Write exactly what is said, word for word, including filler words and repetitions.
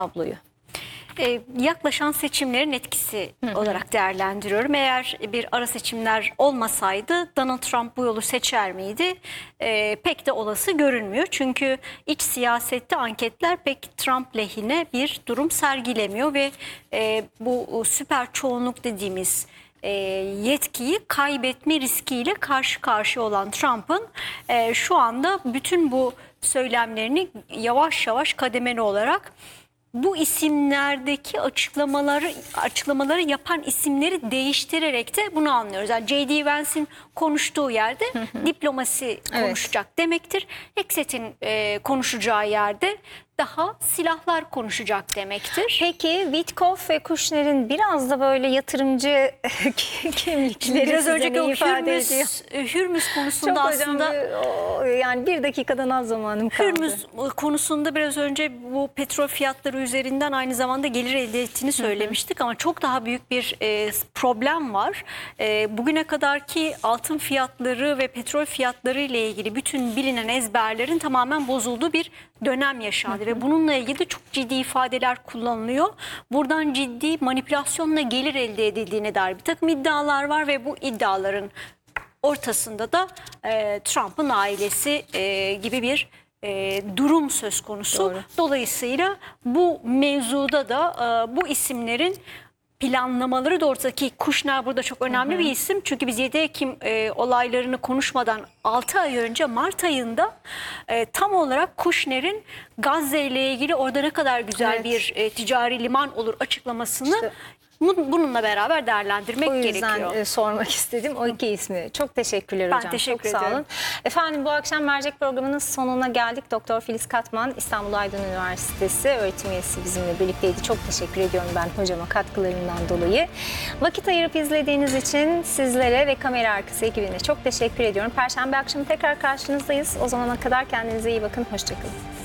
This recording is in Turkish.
tabloyu? Ee, yaklaşan seçimlerin etkisi Hı hı. olarak değerlendiriyorum. Eğer bir ara seçimler olmasaydı Donald Trump bu yolu seçer miydi? Ee, pek de olası görünmüyor. Çünkü iç siyasette anketler pek Trump lehine bir durum sergilemiyor ve e, bu süper çoğunluk dediğimiz e, yetkiyi kaybetme riskiyle karşı karşıya olan Trump'ın e, şu anda bütün bu söylemlerini yavaş yavaş kademeli olarak bu isimlerdeki açıklamaları açıklamaları yapan isimleri değiştirerek de bunu anlıyoruz. Yani J D. Vance'in konuştuğu yerde hı hı. diplomasi konuşacak evet. demektir. Hexet'in e, konuşacağı yerde daha silahlar konuşacak demektir. Peki Witkoff ve Kushner'in biraz da böyle yatırımcı kimlikleri biraz önceki o Hürmüz, Hürmüz konusunda çok aslında hocam, o, yani bir dakikadan az zamanım kaldı. Hürmüz konusunda biraz önce bu petrol fiyatları üzerinden aynı zamanda gelir elde ettiğini söylemiştik hı hı. ama çok daha büyük bir e, problem var. E, bugüne kadarki altın fiyatları ve petrol fiyatları ile ilgili bütün bilinen ezberlerin tamamen bozulduğu bir dönem yaşandı. Hı hı. Ve bununla ilgili de çok ciddi ifadeler kullanılıyor. Buradan ciddi manipülasyonla gelir elde edildiğine dair bir takım iddialar var ve bu iddiaların ortasında da e, Trump'ın ailesi e, gibi bir e, durum söz konusu. Doğru. Dolayısıyla bu mevzuda da e, bu isimlerin planlamaları doğrultusundaki Kushner burada çok önemli hı hı. bir isim. Çünkü biz yedi Ekim e, olaylarını konuşmadan altı ay önce Mart ayında e, tam olarak Kushner'in Gazze ile ilgili orada ne kadar güzel evet. bir e, ticari liman olur açıklamasını işte bununla beraber değerlendirmek gerekiyor. O yüzden gerekiyor. sormak istedim o iki ismi. Çok teşekkürler ben hocam. Teşekkür Çok sağ ederim. olun. Efendim bu akşam Mercek programının sonuna geldik. Doktor Filiz Katman İstanbul Aydın Üniversitesi öğretim üyesi bizimle birlikteydi. Çok teşekkür ediyorum ben hocama katkılarından dolayı. Vakit ayırıp izlediğiniz için sizlere ve kamera arkası ekibine çok teşekkür ediyorum. Perşembe akşamı tekrar karşınızdayız. O zamana kadar kendinize iyi bakın. Hoşçakalın.